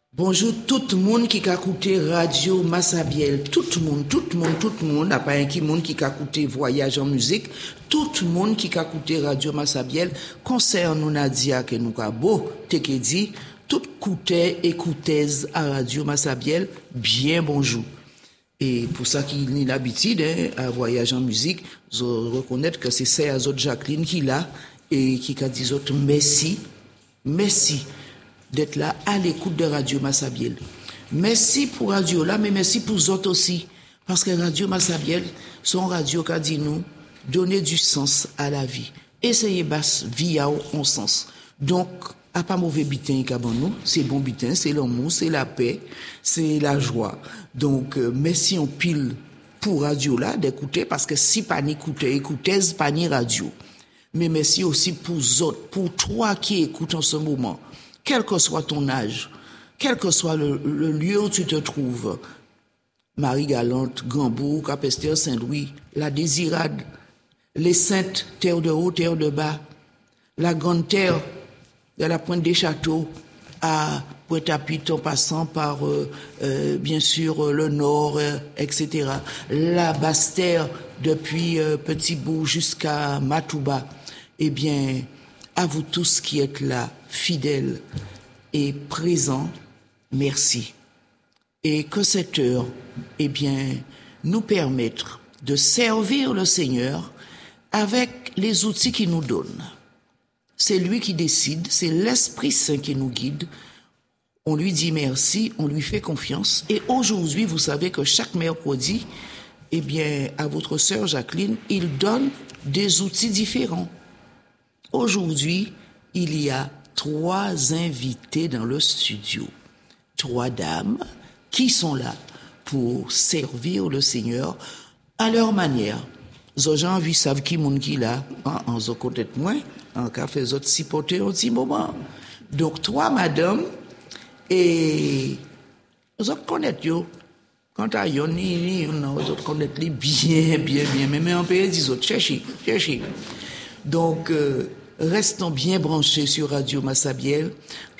Bonjour tout le monde qui a écouté Radio Massabielle. Tout le monde, n'a pas un qui monde qui a écouté Voyage en musique. Tout le monde qui a écouté Radio Massabielle. Concert nous Nadia que nous a beau, te que dit, tout écoutez à Radio Massabielle. Bien bonjour. Et pour ça qu'il a l'habitude, à Voyage en musique, je reconnaître que c'est ça, Jacqueline qui l'a, et qui a dit autres merci d'être là à l'écoute de Radio Massabielle. Merci pour Radio là, mais merci pour vous autres aussi. Parce que Radio Massabielle, son radio qui a dit nous, donner du sens à la vie. Essayez basse vie à un sens. Donc, à pas mauvais bitin qu'avant nous, c'est bon bitin, c'est l'amour, c'est la paix, c'est la joie. Donc, merci en pile pour Radio là d'écouter, parce que si pas n'écoutez, pas ni radio. Mais merci aussi pour vous autres, pour toi qui écoutes en ce moment. Quel que soit ton âge, quel que soit le lieu où tu te trouves, Marie-Galante, Gambourg, Capestère, Saint-Louis, la Désirade, les Saintes, terre de haut, terre de bas, la grande terre de la Pointe des Châteaux à Pointe-à-Pitre en passant par, bien sûr, le nord, etc. La basse terre depuis Petit-Bourg jusqu'à Matouba. Eh bien, à vous tous qui êtes là, fidèles et présents, merci. Et que cette heure, eh bien, nous permette de servir le Seigneur avec les outils qu'il nous donne. C'est lui qui décide, c'est l'Esprit Saint qui nous guide. On lui dit merci, on lui fait confiance. Et aujourd'hui, vous savez que chaque mercredi, eh bien, à votre sœur Jacqueline, il donne des outils différents. Aujourd'hui, il y a 3 invités dans le studio. 3 dames qui sont là pour servir le Seigneur à leur manière. Les gens vu savent qui moun qui là, en zo connaît moins, en cas fait autres supporter un petit moment. Donc 3 madames et vous connaissez yo. Quant à yon ni vous connaissez les bien mais en pays des autres cherchez. Donc restons bien branchés sur Radio Massabielle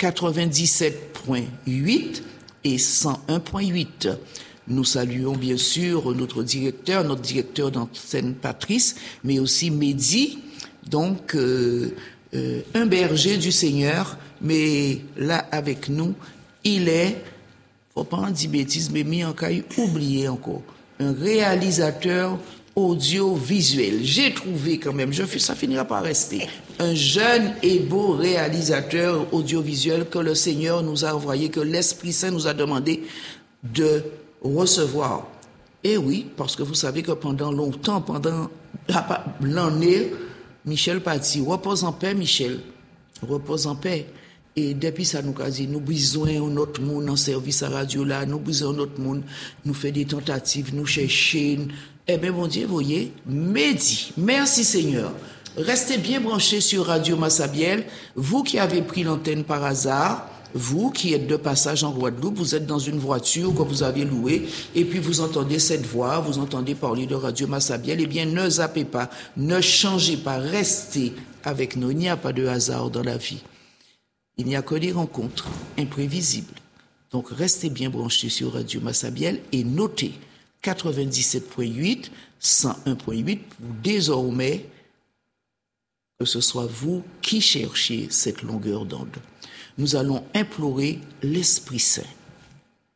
97.8 et 101.8. Nous saluons bien sûr notre directeur d'antenne Patrice, mais aussi Mehdi, donc un berger du Seigneur, mais là avec nous, il est, faut pas en dire bêtises, mais mis en caille, oublié encore, un réalisateur audiovisuel. J'ai trouvé quand même, ça finira par rester, un jeune et beau réalisateur audiovisuel que le Seigneur nous a envoyé, que l'Esprit Saint nous a demandé de recevoir. Et oui, parce que vous savez que pendant longtemps, pendant l'année, Michel Paty, repose en paix, Michel, repose en paix. Et depuis ça, nous a dit, nous besoin un autre monde en service à radio là, nous besoin un autre monde, nous fait des tentatives, nous chercher. Eh bien, mon Dieu, vous voyez, Mehdi, merci Seigneur. Restez bien branchés sur Radio Massabielle. Vous qui avez pris l'antenne par hasard, vous qui êtes de passage en Guadeloupe, vous êtes dans une voiture que vous avez louée et puis vous entendez cette voix, vous entendez parler de Radio Massabielle, eh bien ne zappez pas, ne changez pas, restez avec nous. Il n'y a pas de hasard dans la vie. Il n'y a que des rencontres imprévisibles. Donc restez bien branchés sur Radio Massabielle et notez 97.8, 101.8 pour désormais que ce soit vous qui cherchez cette longueur d'onde. Nous allons implorer l'Esprit Saint.